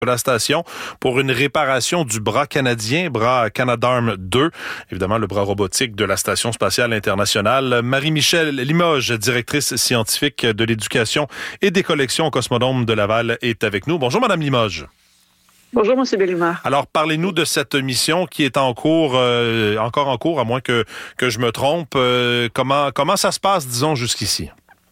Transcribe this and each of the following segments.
de la station pour une réparation du bras canadien, bras Canadarm2, évidemment le bras robotique de la Station spatiale internationale. Marie-Michèle Limoges, directrice scientifique de l'éducation et des collections au Cosmodrome de Laval, est avec nous. Bonjour Madame Limoges. Bonjour, M. Bellemare. Alors, parlez-nous de cette mission qui est en cours, encore en cours, à moins que je me trompe. Comment ça se passe, disons, jusqu'ici?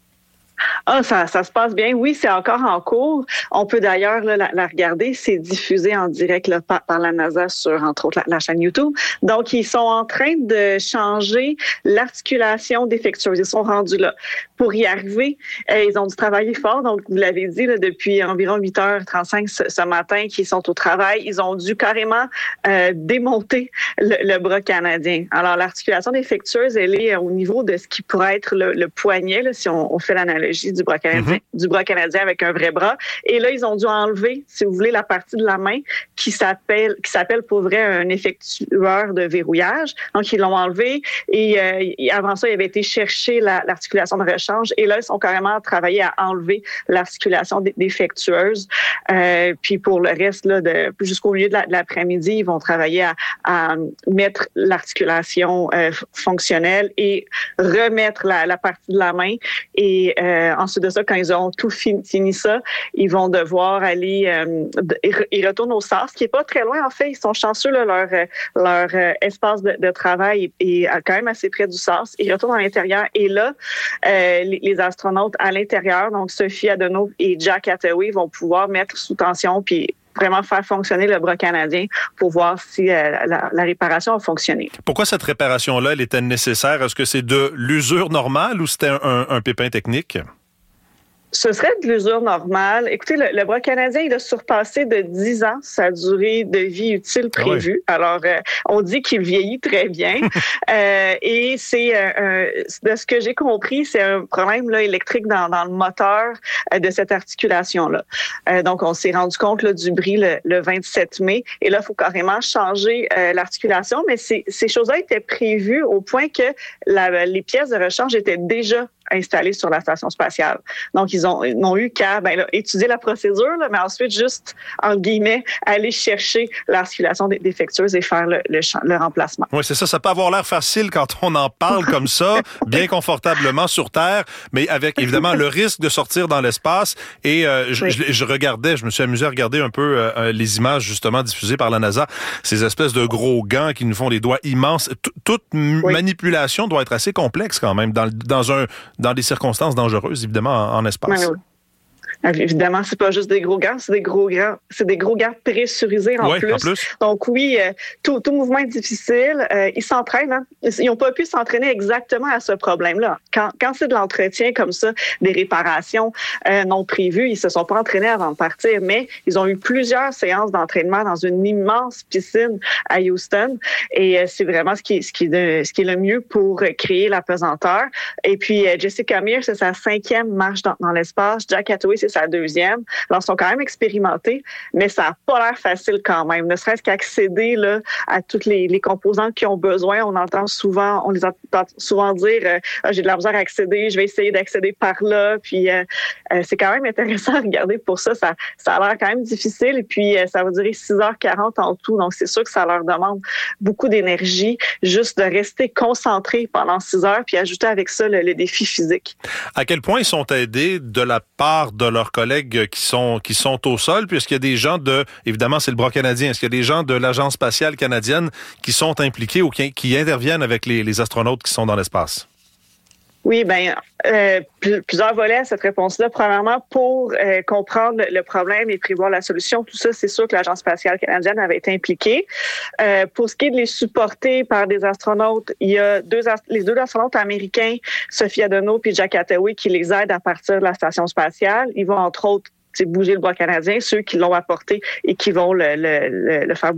Ça se passe bien. Oui, c'est encore en cours. On peut d'ailleurs la regarder. C'est diffusé en direct là, par la NASA sur, entre autres, la chaîne YouTube. Donc, ils sont en train de changer l'articulation défectueuse. Ils sont rendus là. Pour y arriver, ils ont dû travailler fort. Donc, vous l'avez dit, là, depuis environ 8h35 ce matin qu'ils sont au travail, ils ont dû carrément démonter le bras canadien. Alors, l'articulation défectueuse, elle est au niveau de ce qui pourrait être le poignet, là, si on fait l'analogie du bras canadien avec un vrai bras. Et là, ils ont dû enlever, si vous voulez, la partie de la main qui s'appelle pour vrai un effectueur de verrouillage. Donc, ils l'ont enlevé et avant ça, il avait été chercher l'articulation de rechange. Et là, ils sont carrément travaillé à enlever l'articulation défectueuse. Puis pour le reste, là, jusqu'au milieu de l'après-midi, ils vont travailler à mettre l'articulation fonctionnelle et remettre la partie de la main. Et ensuite de ça, quand ils auront tout fini ça, ils vont devoir aller, ils retournent au SARS, qui est pas très loin en fait. Ils sont chanceux, là, leur espace de travail est quand même assez près du SARS. Ils retournent à l'intérieur et là, les astronautes à l'intérieur, donc Sophie Adenauer et Jack Attaway, vont pouvoir mettre sous tension puis vraiment faire fonctionner le bras canadien pour voir si la réparation a fonctionné. Pourquoi cette réparation-là, elle était nécessaire? Est-ce que c'est de l'usure normale ou c'était un pépin technique? Ce serait de l'usure normale. Écoutez, le bras canadien, il a surpassé de 10 ans sa durée de vie utile prévue. Ah ouais. Alors, on dit qu'il vieillit très bien. Et c'est, de ce que j'ai compris, c'est un problème là, électrique dans le moteur de cette articulation-là. Donc, on s'est rendu compte là, du bris le 27 mai. Et là, il faut carrément changer l'articulation. Mais ces choses-là étaient prévues au point que les pièces de rechange étaient déjà installées sur la station spatiale. Donc, ils n'ont eu qu'à étudier la procédure, là, mais ensuite juste, entre guillemets, aller chercher l'articulation défectueuse et faire le remplacement. Oui, c'est ça. Ça peut avoir l'air facile quand on en parle comme ça, bien confortablement sur Terre, mais avec évidemment le risque de sortir dans l'espace. Et je me suis amusé à regarder un peu les images justement diffusées par la NASA, ces espèces de gros gants qui nous font des doigts immenses. Toute manipulation doit être assez complexe quand même dans des circonstances dangereuses, évidemment, en espace. Oui. Évidemment, c'est pas juste des gros gants, c'est des gros gants pressurisés en plus. Donc oui, tout mouvement est difficile. Ils s'entraînent. Hein? Ils n'ont pas pu s'entraîner exactement à ce problème-là. Quand c'est de l'entretien comme ça, des réparations non prévues, ils se sont pas entraînés avant de partir, mais ils ont eu plusieurs séances d'entraînement dans une immense piscine à Houston. Et c'est vraiment ce qui est le mieux pour créer la pesanteur. Et puis Jessica Meir, c'est sa 5e marche dans l'espace. Jack Attaway, c'est sa 2e. Alors, ils sont quand même expérimentés, mais ça n'a pas l'air facile quand même. Ne serait-ce qu'accéder là, à toutes les composants qui ont besoin. On les entend souvent dire j'ai de la misère à accéder, je vais essayer d'accéder par là. Puis, c'est quand même intéressant à regarder pour ça. Ça a l'air quand même difficile. Et puis, ça va durer 6h40 en tout. Donc, c'est sûr que ça leur demande beaucoup d'énergie juste de rester concentrés pendant 6 heures puis ajouter avec ça le défi physique. À quel point ils sont aidés de la part de leurs collègues qui sont au sol, puisqu'il y a des gens évidemment, c'est le bras canadien, est-ce qu'il y a des gens de l'Agence spatiale canadienne qui sont impliqués ou qui interviennent avec les astronautes qui sont dans l'espace? Oui, plusieurs volets à cette réponse-là. Premièrement, pour comprendre le problème et prévoir la solution, tout ça, c'est sûr que l'Agence spatiale canadienne avait été impliquée. Pour ce qui est de les supporter par des astronautes, il y a les deux astronautes américains, Sophie Adenauer et Jack Attaway, qui les aident à partir de la station spatiale. Ils vont, entre autres, bouger le bras canadien, ceux qui l'ont apporté et qui vont le faire bouger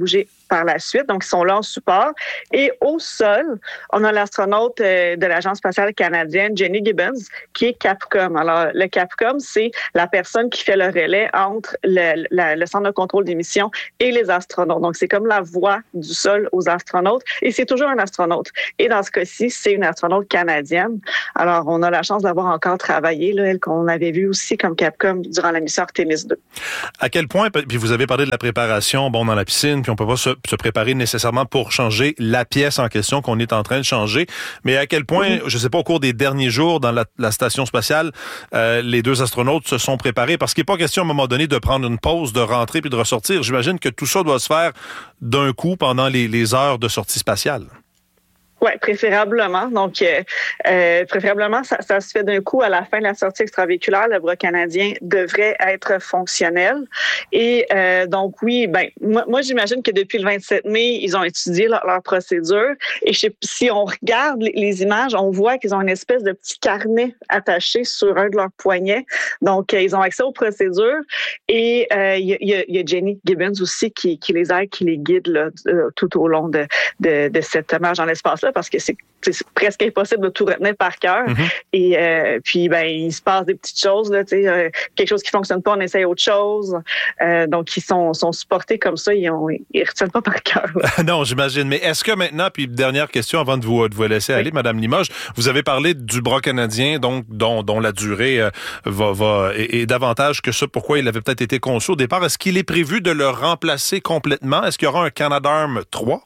par la suite. Donc, ils sont là en support. Et au sol, on a l'astronaute de l'Agence spatiale canadienne, Jenny Gibbons, qui est Capcom. Alors, le Capcom, c'est la personne qui fait le relais entre le centre de contrôle des missions et les astronautes. Donc, c'est comme la voix du sol aux astronautes. Et c'est toujours un astronaute. Et dans ce cas-ci, c'est une astronaute canadienne. Alors, on a la chance d'avoir encore travaillé, là, elle qu'on avait vue aussi comme Capcom durant la mission Artemis 2. À quel point, puis vous avez parlé de la préparation, bon, dans la piscine, puis on peut pas se préparer nécessairement pour changer la pièce en question qu'on est en train de changer, mais à quel point, je sais pas, au cours des derniers jours dans la station spatiale, les deux astronautes se sont préparés, parce qu'il n'est pas question à un moment donné de prendre une pause, de rentrer puis de ressortir. J'imagine que tout ça doit se faire d'un coup pendant les heures de sortie spatiale. Oui, préférablement. Donc, préférablement, ça se fait d'un coup à la fin de la sortie extravéhiculaire. Le bras canadien devrait être fonctionnel. Et donc, oui, moi, j'imagine que depuis le 27 mai, ils ont étudié leur procédure. Et si on regarde les images, on voit qu'ils ont une espèce de petit carnet attaché sur un de leurs poignets. Donc, ils ont accès aux procédures. Et il y a Jenny Gibbons aussi qui les aide, qui les guide là, tout au long de cette marche dans l'espace-là, parce que c'est presque impossible de tout retenir par cœur. Et puis, il se passe des petites choses, là, quelque chose qui fonctionne pas, on essaye autre chose. Donc, ils sont supportés comme ça, ils retiennent pas par cœur. Non, j'imagine. Mais est-ce que maintenant, puis dernière question avant de vous laisser aller, Madame Limoges, vous avez parlé du bras canadien, donc dont la durée est davantage que ça. Pourquoi il avait peut-être été conçu au départ? Est-ce qu'il est prévu de le remplacer complètement? Est-ce qu'il y aura un Canadarm 3?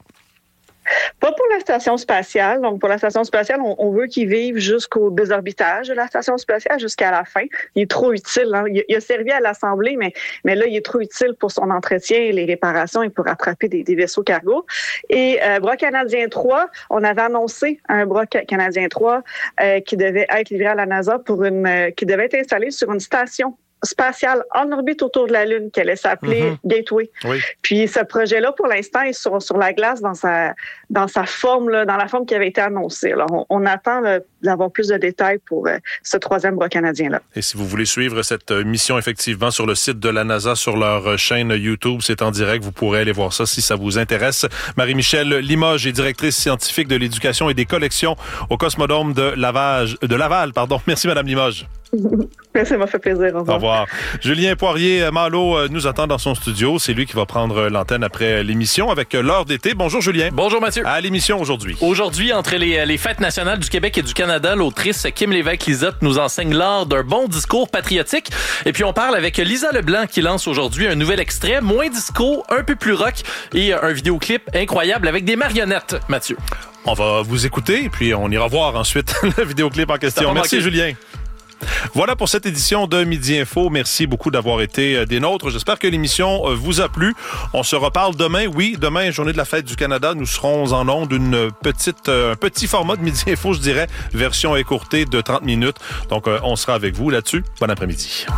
Pas pour la station spatiale. Donc, pour la station spatiale, on veut qu'il vive jusqu'au désorbitage de la station spatiale, jusqu'à la fin. Il est trop utile. Hein. Il a servi à l'Assemblée, mais là, il est trop utile pour son entretien et les réparations et pour attraper des vaisseaux cargo. Et bras canadien 3, on avait annoncé un bras canadien 3 qui devait être livré à la NASA qui devait être installé sur une station spatiale en orbite autour de la Lune, qui allait s'appeler Gateway. Oui. Puis ce projet-là, pour l'instant, est sur la glace dans sa forme, là, dans la forme qui avait été annoncée. Alors, on attend d'avoir plus de détails pour ce troisième bras canadien-là. Et si vous voulez suivre cette mission, effectivement, sur le site de la NASA, sur leur chaîne YouTube, c'est en direct. Vous pourrez aller voir ça si ça vous intéresse. Marie-Michelle Limoges est directrice scientifique de l'éducation et des collections au Cosmodome de Laval. Merci, Madame Limoges. Ça m'a fait plaisir. Au revoir. Au revoir. Julien Poirier-Malo nous attend dans son studio. C'est lui qui va prendre l'antenne après l'émission avec l'heure d'été. Bonjour Julien. Bonjour Mathieu. À l'émission aujourd'hui. Aujourd'hui, entre les fêtes nationales du Québec et du Canada, l'autrice Kim Lévesque-Lizotte nous enseigne l'art d'un bon discours patriotique. Et puis on parle avec Lisa Leblanc qui lance aujourd'hui un nouvel extrait, moins disco, un peu plus rock et un vidéoclip incroyable avec des marionnettes, Mathieu. On va vous écouter et puis on ira voir ensuite le vidéoclip en question. Merci Julien. Voilà pour cette édition de Midi Info. Merci beaucoup d'avoir été des nôtres. J'espère que l'émission vous a plu. On se reparle demain. Oui, demain, journée de la fête du Canada. Nous serons en ondes un petit format de Midi Info, je dirais, version écourtée de 30 minutes. Donc, on sera avec vous là-dessus. Bon après-midi.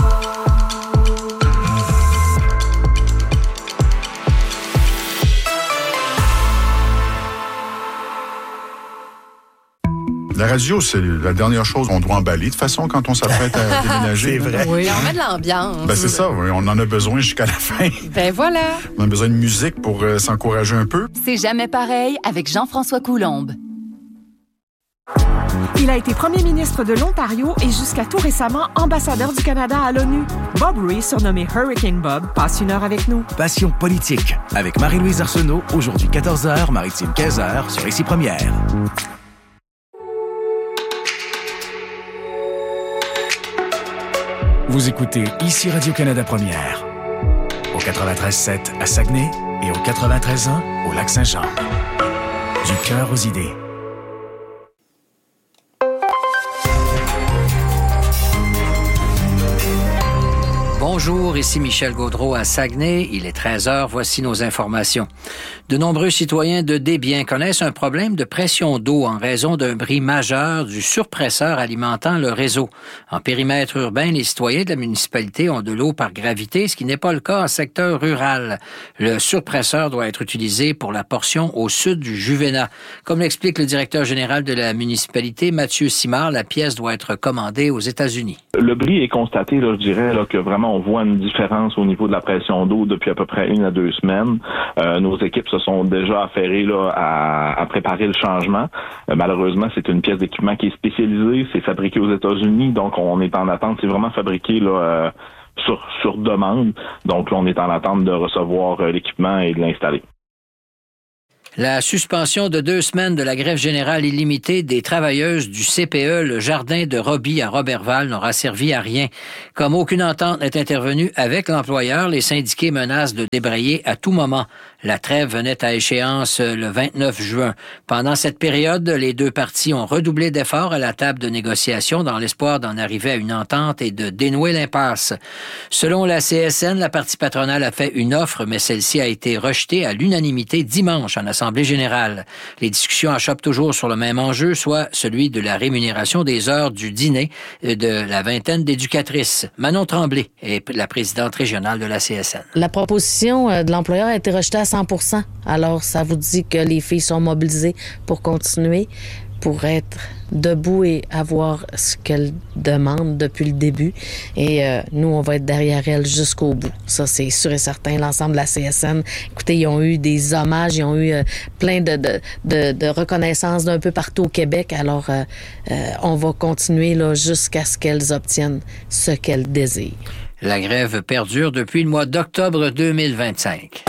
La radio, c'est la dernière chose qu'on doit emballer. De toute façon, quand on s'apprête à déménager. C'est vrai. Oui, on met de l'ambiance. Ben, c'est ça, oui, on en a besoin jusqu'à la fin. Ben voilà. On a besoin de musique pour s'encourager un peu. C'est jamais pareil avec Jean-François Coulombe. Il a été premier ministre de l'Ontario et jusqu'à tout récemment ambassadeur du Canada à l'ONU. Bob Ray, surnommé Hurricane Bob, passe une heure avec nous. Passion politique avec Marie-Louise Arsenault, aujourd'hui 14h, Maritime 15h sur Ici Première. Vous écoutez Ici Radio-Canada Première, au 93.7 à Saguenay et au 93.1 au Lac-Saint-Jean. Du cœur aux idées. Bonjour, ici Michel Gaudreau à Saguenay. Il est 13h, voici nos informations. De nombreux citoyens de Desbiens connaissent un problème de pression d'eau en raison d'un bris majeur du surpresseur alimentant le réseau. En périmètre urbain, les citoyens de la municipalité ont de l'eau par gravité, ce qui n'est pas le cas en secteur rural. Le surpresseur doit être utilisé pour la portion au sud du Juvénat. Comme l'explique le directeur général de la municipalité, Mathieu Simard, la pièce doit être commandée aux États-Unis. Le bris est constaté, là, je dirais, là, que vraiment on voit voit une différence au niveau de la pression d'eau depuis à peu près 1 à 2 semaines. Nos équipes se sont déjà affairées là, à préparer le changement. Malheureusement, c'est une pièce d'équipement qui est spécialisée, c'est fabriqué aux États-Unis, donc on est en attente. C'est vraiment fabriqué là, sur demande. Donc là, on est en attente de recevoir l'équipement et de l'installer. La suspension de 2 semaines de la grève générale illimitée des travailleuses du CPE, le jardin de Roby à Roberval, n'aura servi à rien. Comme aucune entente n'est intervenue avec l'employeur, les syndiqués menacent de débrayer à tout moment. La trêve venait à échéance le 29 juin. Pendant cette période, les 2 parties ont redoublé d'efforts à la table de négociation dans l'espoir d'en arriver à une entente et de dénouer l'impasse. Selon la CSN, la partie patronale a fait une offre, mais celle-ci a été rejetée à l'unanimité dimanche en Assemblée générale. Les discussions achoppent toujours sur le même enjeu, soit celui de la rémunération des heures du dîner de la vingtaine d'éducatrices. Manon Tremblay est la présidente régionale de la CSN. La proposition de l'employeur a été rejetée à 100%. Alors, ça vous dit que les filles sont mobilisées pour continuer, pour être debout et avoir ce qu'elles demandent depuis le début. Et nous, on va être derrière elles jusqu'au bout. Ça, c'est sûr et certain. L'ensemble de la CSN, écoutez, ils ont eu des hommages, ils ont eu plein de reconnaissances d'un peu partout au Québec. Alors, on va continuer là, jusqu'à ce qu'elles obtiennent ce qu'elles désirent. La grève perdure depuis le mois d'octobre 2025.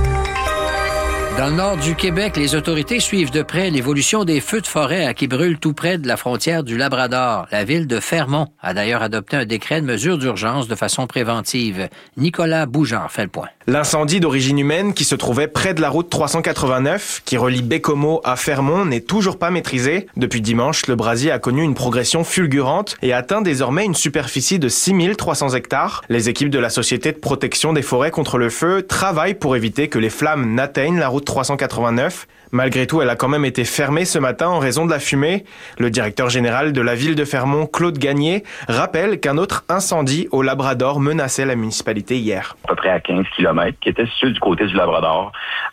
Dans le nord du Québec, les autorités suivent de près l'évolution des feux de forêt qui brûlent tout près de la frontière du Labrador. La ville de Fermont a d'ailleurs adopté un décret de mesure d'urgence de façon préventive. Nicolas Boujard fait le point. L'incendie d'origine humaine qui se trouvait près de la route 389, qui relie Baie-Comeau à Fermont, n'est toujours pas maîtrisé. Depuis dimanche, le brasier a connu une progression fulgurante et atteint désormais une superficie de 6300 hectares. Les équipes de la Société de protection des forêts contre le feu travaillent pour éviter que les flammes n'atteignent la route 389. Malgré tout, elle a quand même été fermée ce matin en raison de la fumée. Le directeur général de la ville de Fermont, Claude Gagné, rappelle qu'un autre incendie au Labrador menaçait la municipalité hier. À peu près à 15 km, qui était situé du côté du Labrador.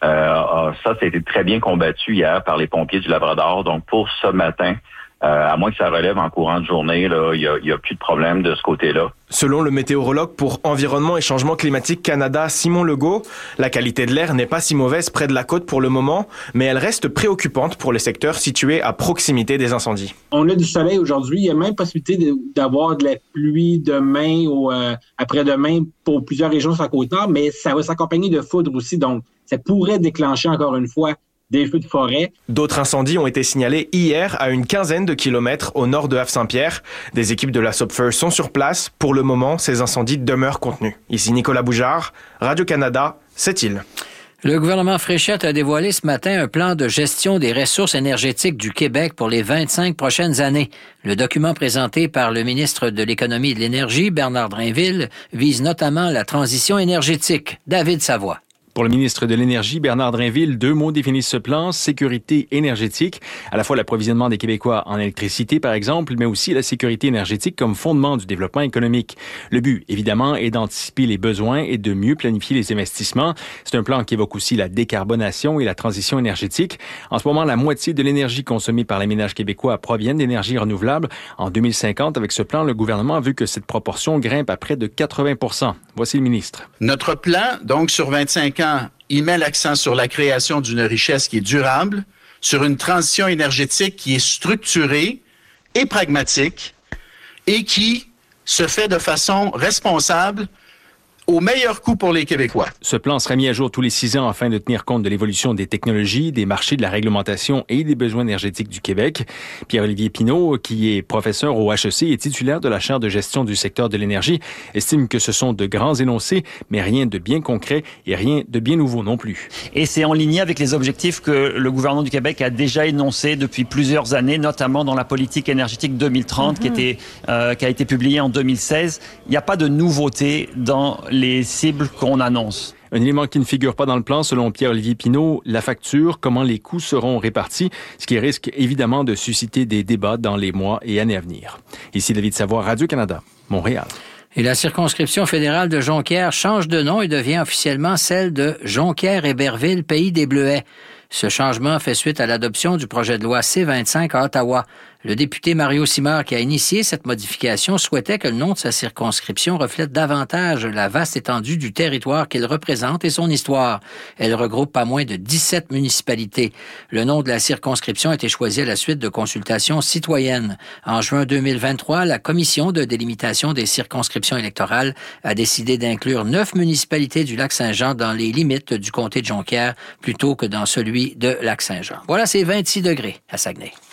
Ça a été très bien combattu hier par les pompiers du Labrador. Donc pour ce matin, à moins que ça relève en courant de journée, là, il y a plus de problème de ce côté-là. Selon le météorologue pour Environnement et Changement climatique Canada, Simon Legault, la qualité de l'air n'est pas si mauvaise près de la côte pour le moment, mais elle reste préoccupante pour les secteurs situés à proximité des incendies. On a du soleil aujourd'hui, il y a même possibilité d'avoir de la pluie demain ou après-demain pour plusieurs régions sur la côte nord, mais ça va s'accompagner de foudre aussi, donc ça pourrait déclencher encore une fois des feux de forêt. D'autres incendies ont été signalés hier à une quinzaine de kilomètres au nord de Havre-Saint-Pierre. Des équipes de la Sopfer sont sur place. Pour le moment, ces incendies demeurent contenus. Ici Nicolas Boujard, Radio-Canada, Sept-Îles. Le gouvernement Fréchette a dévoilé ce matin un plan de gestion des ressources énergétiques du Québec pour les 25 prochaines années. Le document présenté par le ministre de l'Économie et de l'Énergie, Bernard Drainville, vise notamment la transition énergétique. David Savoie. Pour le ministre de l'Énergie, Bernard Drainville, 2 mots définissent ce plan: sécurité énergétique, à la fois l'approvisionnement des Québécois en électricité, par exemple, mais aussi la sécurité énergétique comme fondement du développement économique. Le but, évidemment, est d'anticiper les besoins et de mieux planifier les investissements. C'est un plan qui évoque aussi la décarbonation et la transition énergétique. En ce moment, la moitié de l'énergie consommée par les ménages québécois provient d'énergies renouvelables. En 2050, avec ce plan, le gouvernement a vu que cette proportion grimpe à près de 80%. Voici le ministre. Notre plan, donc, sur 25 ans, il met l'accent sur la création d'une richesse qui est durable, sur une transition énergétique qui est structurée et pragmatique et qui se fait de façon responsable au meilleur coût pour les Québécois. Ce plan sera mis à jour tous les 6 ans afin de tenir compte de l'évolution des technologies, des marchés, de la réglementation et des besoins énergétiques du Québec. Pierre-Olivier Pinault, qui est professeur au HEC et titulaire de la chaire de gestion du secteur de l'énergie, estime que ce sont de grands énoncés, mais rien de bien concret et rien de bien nouveau non plus. Et c'est en ligne avec les objectifs que le gouvernement du Québec a déjà énoncés depuis plusieurs années, notamment dans la politique énergétique 2030 qui a été publiée en 2016. Il n'y a pas de nouveauté dans les cibles qu'on annonce. Un élément qui ne figure pas dans le plan, selon Pierre-Olivier Pinault, la facture, comment les coûts seront répartis, ce qui risque évidemment de susciter des débats dans les mois et années à venir. Ici David Savoie, Radio-Canada, Montréal. Et la circonscription fédérale de Jonquière change de nom et devient officiellement celle de Jonquière-Héberville, Pays des Bleuets. Ce changement fait suite à l'adoption du projet de loi C-25 à Ottawa. Le député Mario Simard, qui a initié cette modification, souhaitait que le nom de sa circonscription reflète davantage la vaste étendue du territoire qu'il représente et son histoire. Elle regroupe pas moins de 17 municipalités. Le nom de la circonscription a été choisi à la suite de consultations citoyennes. En juin 2023, la Commission de délimitation des circonscriptions électorales a décidé d'inclure 9 municipalités du Lac-Saint-Jean dans les limites du comté de Jonquière plutôt que dans celui de Lac-Saint-Jean. Voilà, c'est 26 degrés à Saguenay.